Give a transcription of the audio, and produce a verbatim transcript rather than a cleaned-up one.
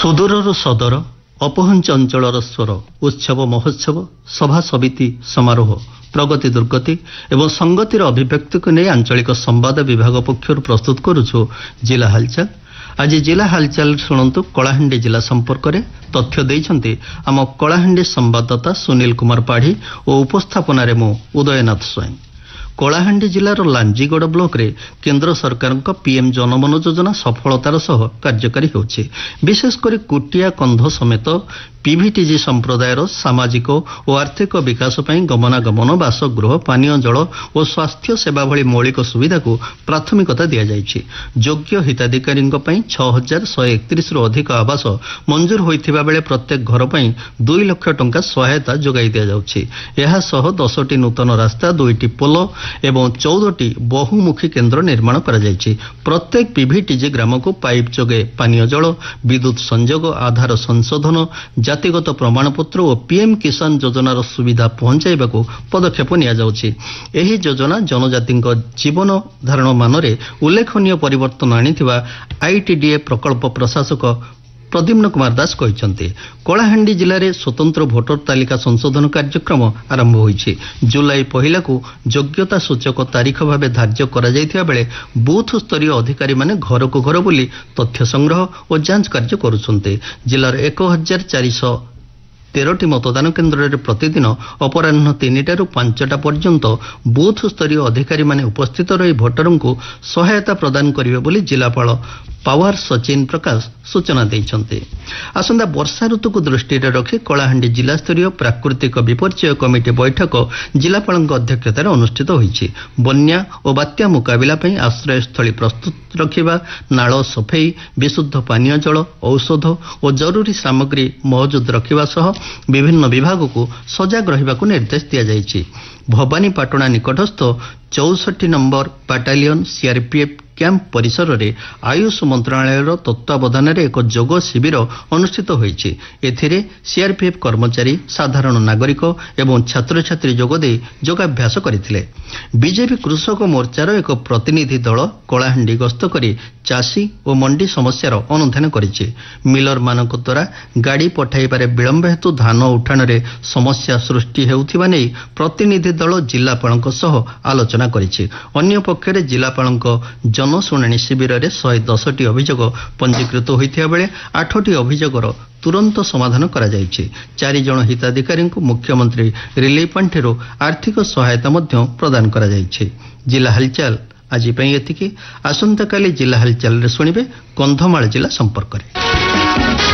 ସୁଦୂରରୁ ସଦର ଅପହଞ୍ଚ ଅଞ୍ଚଳର ସ୍ୱର ଉତ୍ସବ ମହୋତ୍ସବ ସଭା ସମିତି ସମାରୋହ ପ୍ରଗତି ଦୁର୍ଗତି ଏବଂ ସଂଗତିର ଅଭିବ୍ୟକ୍ତିକୁ ନେଇ ଆଞ୍ଚଳିକ ସମ୍ବାଦ ବିଭାଗ ପକ୍ଷରୁ ପ୍ରସ୍ତୁତ କରୁଛୁ ଜିଲ୍ଲା ହାଲଚାଲ। ଆଜି ଜିଲ୍ଲା ହାଲଚାଲ ଶୁଣନ୍ତୁ କଳାହାଣ୍ଡି ଜିଲ୍ଲା ସମ୍ପର୍କରେ ତଥ୍ୟ ଦେଇଛନ୍ତି ଆମ କଳାହାଣ୍ଡି ସମ୍ବାଦଦାତା ସୁନୀଲ କୁମାର ପାଢ଼ୀ ଓ ଉପସ୍ଥାପନାରେ ମୁଁ ଉଦୟନାଥ ସ୍ୱାଇଁ। କଳାହାଣ୍ଡି ଜିଲ୍ଲାର ଲାଞ୍ଜିଗଡ଼ ବ୍ଲକରେ କେନ୍ଦ୍ର ସରକାରଙ୍କ ପିଏମ୍ ଜନମନ ଯୋଜନା ସଫଳତାର ସହ କାର୍ଯ୍ୟକାରୀ ହେଉଛି। ବିଶେଷ କରି କୁଟିଆ କନ୍ଧ ସମେତ ପିଭିଟିଜି ସମ୍ପ୍ରଦାୟର ସାମାଜିକ ଓ ଆର୍ଥିକ ବିକାଶ ପାଇଁ ଗମନାଗମନ ବାସଗୃହ ପାନୀୟ ଜଳ ଓ ସ୍ୱାସ୍ଥ୍ୟ ସେବା ଭଳି ମୌଳିକ ସୁବିଧାକୁ ପ୍ରାଥମିକତା ଦିଆଯାଇଛି। ଯୋଗ୍ୟ ହିତାଧିକାରୀଙ୍କ ପାଇଁ ଛଅ ହଜାର ଶହେ ଏକତିରିଶରୁ ଅଧିକ ଆବାସ ମଞ୍ଜୁର ହୋଇଥିବା ବେଳେ ପ୍ରତ୍ୟେକ ଘର ପାଇଁ ଦୁଇ ଲକ୍ଷ ଟଙ୍କା ସହାୟତା ଯୋଗାଇ ଦିଆଯାଉଛି। ଏହାସହ ଦଶଟି ନୂତନ ରାସ୍ତା ଦୁଇଟି ପୋଲ ଏବଂ ଚଉଦଟି ବହୁମୁଖୀ କେନ୍ଦ୍ର ନିର୍ମାଣ କରାଯାଇଛି। ପ୍ରତ୍ୟେକ ପିଭିଟିଜି ଗ୍ରାମକୁ ପାଇପ୍ ଯୋଗେ ପାନୀୟ ଜଳ ବିଦ୍ୟୁତ୍ ସଂଯୋଗ ଆଧାର ସଂଶୋଧନ ଜାତିଗତ ପ୍ରମାଣପତ୍ର ଓ ପିଏମ୍ କିଷାନ ଯୋଜନାର ସୁବିଧା ପହଞ୍ଚାଇବାକୁ ପଦକ୍ଷେପ ନିଆଯାଉଛି। ଏହି ଯୋଜନା ଜନଜାତିଙ୍କ ଜୀବନ ଧାରଣ ମାନରେ ଉଲ୍ଲେଖନୀୟ ପରିବର୍ତ୍ତନ ଆଣିଥିବା ଆଇଟିଡିଏ ପ୍ରକଳ୍ପ ପ୍ରଶାସକ ପ୍ରଦ୍ୟୁମ୍ନ କୁମାର ଦାସ କହିଛନ୍ତି। କଳାହାଣ୍ଡି ଜିଲ୍ଲାରେ ସ୍ୱତନ୍ତ୍ର ଭୋଟର ତାଲିକା ସଂଶୋଧନ କାର୍ଯ୍ୟକ୍ରମ ଆରମ୍ଭ ହୋଇଛି। ଜୁଲାଇ ପହିଲାକୁ ଯୋଗ୍ୟତା ସୂଚକ ତାରିଖ ଭାବେ ଧାର୍ଯ୍ୟ କରାଯାଇଥିବା ବେଳେ ବୁଥ ସ୍ତରୀୟ ଅଧିକାରୀମାନେ ଘରକୁ ଘର ବୁଲି ତଥ୍ୟ ସଂଗ୍ରହ ଓ ଯାଞ୍ଚ କାର୍ଯ୍ୟ କରୁଛନ୍ତି। ଜିଲ୍ଲାର ଏକ ହଜାର ଚାରିଶହ ତେରଟି ମତଦାନ କେନ୍ଦ୍ରରେ ପ୍ରତିଦିନ ଅପରାହ୍ନ ତିନିଟାରୁ ପାଞ୍ଚଟା ପର୍ଯ୍ୟନ୍ତ ବୁଥ ସ୍ତରୀୟ ଅଧିକାରୀମାନେ ଉପସ୍ଥିତ ରହି ଭୋଟରଙ୍କୁ ସହାୟତା ପ୍ରଦାନ କରିବେ ବୋଲି ଜିଲ୍ଲାପାଳ ପାୱାର ସଚିନ ପ୍ରକାଶ ସୂଚନା ଦେଇଛନ୍ତି। ଆସନ୍ତା ବର୍ଷା ଋତୁକୁ ଦୃଷ୍ଟିରେ ରଖି କଳାହାଣ୍ଡି ଜିଲ୍ଲାସ୍ତରୀୟ ପ୍ରାକୃତିକ ବିପର୍ଯ୍ୟୟ କମିଟି ବୈଠକ ଜିଲ୍ଲାପାଳଙ୍କ ଅଧ୍ୟକ୍ଷତାରେ ଅନୁଷ୍ଠିତ ହୋଇଛି। ବନ୍ୟା ଓ ବାତ୍ୟା ମୁକାବିଲା ପାଇଁ ଆଶ୍ରୟସ୍ଥଳୀ ପ୍ରସ୍ତୁତ ରଖିବା ନାଳ ସଫେଇ ବିଶୁଦ୍ଧ ପାନୀୟ ଜଳ ଔଷଧ ଓ ଜରୁରୀ ସାମଗ୍ରୀ ମହଜୁଦ ରଖିବା ସହ ବିଭିନ୍ନ ବିଭାଗକୁ ସଜାଗ ରହିବାକୁ ନିର୍ଦ୍ଦେଶ ଦିଆଯାଇଛି। ଭବାନୀପାଟଣା ନିକଟସ୍ଥ ଚଉଷଠି ନମ୍ବର ବାଟାଲିୟନ ସିଆର୍ପିଏଫ୍ କ୍ୟାମ୍ପ ପରିସରରେ ଆୟୁଷ ମନ୍ତ୍ରଣାଳୟର ତତ୍ତ୍ୱାବଧାନରେ ଏକ ଯୋଗ ଶିବିର ଅନୁଷ୍ଠିତ ହୋଇଛି। ଏଥିରେ ସିଆର୍ପିଏଫ୍ କର୍ମଚାରୀ ସାଧାରଣ ନାଗରିକ ଏବଂ ଛାତ୍ରଛାତ୍ରୀ ଯୋଗଦେଇ ଯୋଗାଭ୍ୟାସ କରିଥିଲେ। ବିଜେପି କୃଷକ ମୋର୍ଚ୍ଚାର ଏକ ପ୍ରତିନିଧି ଦଳ କଳାହାଣ୍ଡି ଗସ୍ତ କରି ଚାଷୀ ଓ ମଣ୍ଡି ସମସ୍ୟାର ଅନୁଧ୍ୟାନ କରିଛି। ମିଲରମାନଙ୍କ ଦ୍ୱାରା ଗାଡ଼ି ପଠାଇବାରେ ବିଳମ୍ବ ହେତୁ ଧାନ ଉଠାଣରେ ସମସ୍ୟା ସୃଷ୍ଟି ହେଉଥିବା ନେଇ ପ୍ରତିନିଧି ଦଳ ଜିଲ୍ଲାପାଳଙ୍କ ସହ ଆଲୋଚନା କରିଛି। ଅନ୍ୟପକ୍ଷରେ ଜିଲ୍ଲାପାଳଙ୍କ ଜନଶୁଣାଣି ଶିବିରରେ ଶହେ ଦଶଟି ଅଭିଯୋଗ ପଞ୍ଜୀକୃତ ହୋଇଥିବା ବେଳେ ଆଠଟି ଅଭିଯୋଗର ତୁରନ୍ତ ସମାଧାନ କରାଯାଇଛି। ଚାରି ଜଣ ହିତାଧିକାରୀଙ୍କୁ ମୁଖ୍ୟମନ୍ତ୍ରୀ ରିଲିଫ୍ ପାଣ୍ଠିରୁ ଆର୍ଥିକ ସହାୟତା ମଧ୍ୟ ପ୍ରଦାନ କରାଯାଇଛି। ଜିଲ୍ଲା ହାଲଚାଲ ଆଜି ପାଇଁ ଏତିକି। ଆସନ୍ତାକାଲି ଜିଲ୍ଲା ହାଲଚାଲରେ ଶୁଣିବେ କନ୍ଧମାଳ ଜିଲ୍ଲା ସମ୍ପର୍କରେ।